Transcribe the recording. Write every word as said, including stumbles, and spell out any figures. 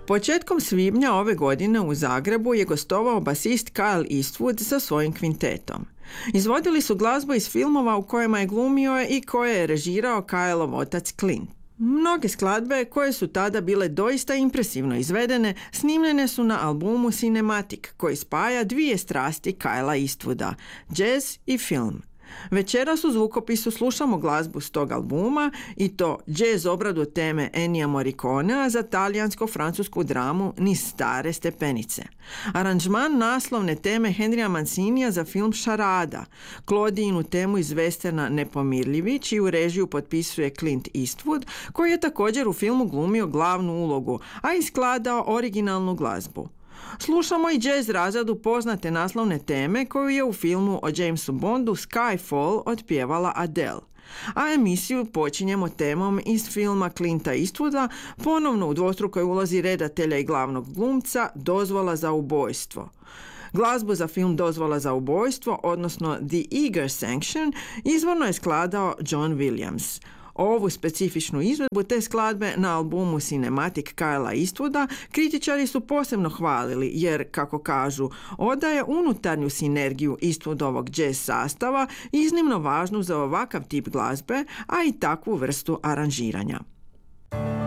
Početkom svibnja ove godine u Zagrebu je gostovao basist Kyle Eastwood sa svojim kvintetom. Izvodili su glazbu iz filmova u kojima je glumio i koje je režirao Kyleov otac Clint. Mnoge skladbe koje su tada bile doista impresivno izvedene snimljene su na albumu Cinematic koji spaja dvije strasti Kylea Eastwooda, jazz i film. Večeras u zvukopisu slušamo glazbu s tog albuma i to jazz obradu teme Ennija Morriconea za talijansko-francusku dramu Niz stare stepenice. Aranžman naslovne teme Henrya Mancinija za film Šarada, Claudijinu temu iz westerna Nepomirljivi, čiju režiju potpisuje Clint Eastwood, koji je također u filmu glumio glavnu ulogu, a i skladao originalnu glazbu. Slušamo i jazz razradu poznate naslovne teme koju je u filmu o Jamesu Bondu Skyfall otpjevala Adele. A emisiju počinjemo temom iz filma Clinta Eastwooda, ponovno u dvostrukoj ulozi redatelja i glavnog glumca Dozvola za ubojstvo. Glazbu za film Dozvola za ubojstvo, odnosno The Eager Sanction, izvorno je skladao John Williams. Ovu specifičnu izvedbu te skladbe na albumu Cinematic Kylea Eastwooda kritičari su posebno hvalili jer, kako kažu, odaje unutarnju sinergiju Eastwoodovog jazz sastava iznimno važnu za ovakav tip glazbe, a i takvu vrstu aranžiranja.